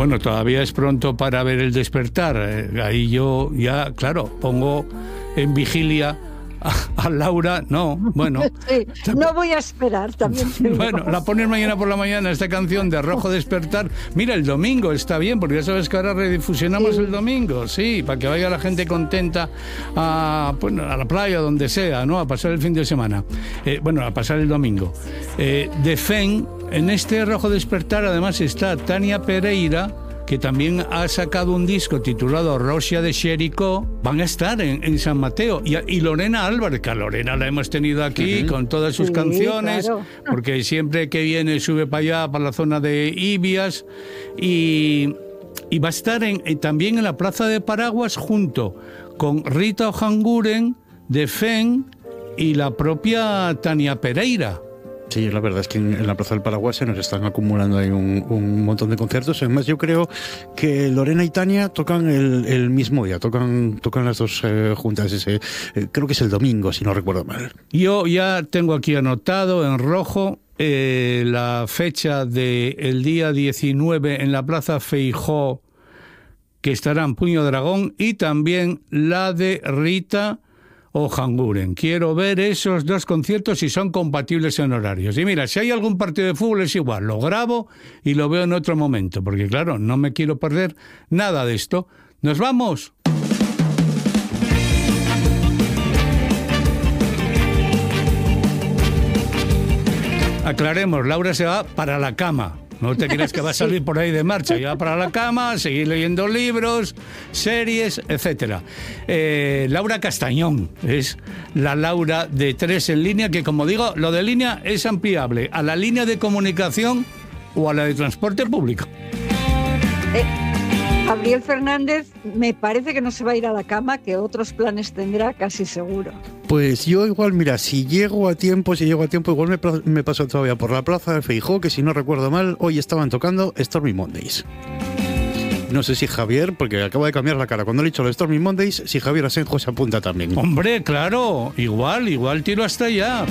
Bueno, todavía es pronto para ver El Despertar. Ahí yo ya, claro, pongo en vigilia a Laura, no, bueno. Sí, no voy a esperar, también te digo. Bueno, la pones mañana por la mañana, esta canción de Rojo Despertar. Mira, el domingo está bien, porque ya sabes que ahora redifusionamos el domingo, sí, para que vaya la gente contenta a la playa, donde sea, ¿no? A pasar el fin de semana. A pasar el domingo. De Feng, en este Rojo Despertar, además está Tania Pereira, que también ha sacado un disco titulado Rosia de Xericó. Van a estar en San Mateo. Y Lorena Álvarez, que a Lorena la hemos tenido aquí con todas sus canciones, claro, porque siempre que viene sube para allá, para la zona de Ibias. Y va a estar también en la Plaza de Paraguas junto con Rita Ojanguren, de Feng y la propia Tania Pereira. Sí, la verdad es que en la Plaza del Paraguay se nos están acumulando ahí un montón de conciertos. Además, yo creo que Lorena y Tania tocan el mismo día, tocan las dos juntas. Creo que es el domingo, si no recuerdo mal. Yo ya tengo aquí anotado en rojo la fecha del día 19 en la Plaza Feijó, que estarán Puño Dragón, y también la de Rita Ojanguren. Quiero ver esos dos conciertos si son compatibles en horarios. Y mira, si hay algún partido de fútbol es igual, lo grabo y lo veo en otro momento, porque claro, no me quiero perder nada de esto. ¡Nos vamos! Aclaremos, Laura se va para la cama. No te creas que va a salir por ahí de marcha. Ya para la cama, seguir leyendo libros, series, etcétera. Laura Castañón es la Laura de 3 en línea, que como digo, lo de línea es ampliable a la línea de comunicación o a la de transporte público. Gabriel Fernández me parece que no se va a ir a la cama, que otros planes tendrá casi seguro. Pues yo igual, mira, si llego a tiempo, igual me paso todavía por la Plaza de Feijó, que si no recuerdo mal, hoy estaban tocando Stormy Mondays. No sé si Javier, porque acaba de cambiar la cara cuando le he dicho los Stormy Mondays, si Javier Asenjo se apunta también. Hombre, claro, igual tiro hasta allá.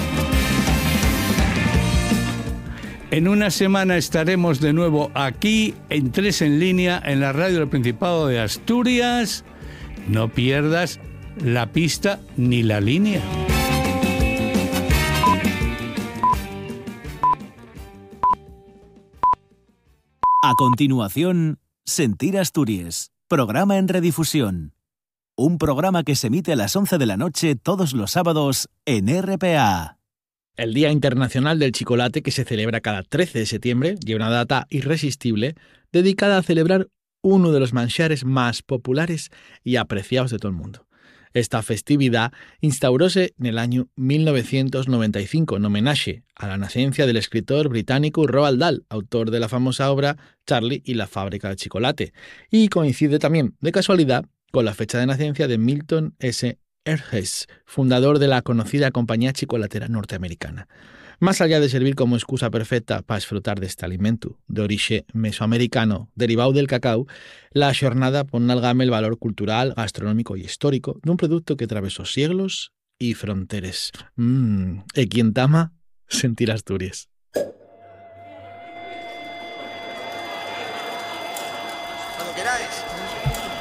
En una semana estaremos de nuevo aquí en 3 en línea, en la radio del Principado de Asturias. No pierdas la pista ni la línea. A continuación, Sentir Asturias, programa en redifusión. Un programa que se emite a las 11 de la noche todos los sábados en RPA. El Día Internacional del Chocolate, que se celebra cada 13 de septiembre, lleva una data irresistible dedicada a celebrar uno de los manjares más populares y apreciados de todo el mundo. Esta festividad instauróse en el año 1995 en homenaje a la nacencia del escritor británico Roald Dahl, autor de la famosa obra Charlie y la fábrica de chocolate, y coincide también, de casualidad, con la fecha de nacencia de Milton S. Earhart, fundador de la conocida compañía chocolatera norteamericana. Más allá de servir como excusa perfecta para disfrutar de este alimento de origen mesoamericano derivado del cacao, la jornada pone al game el valor cultural, gastronómico y histórico de un producto que atravesó siglos y fronteras. ¿Y quién tama? Sentir Asturias.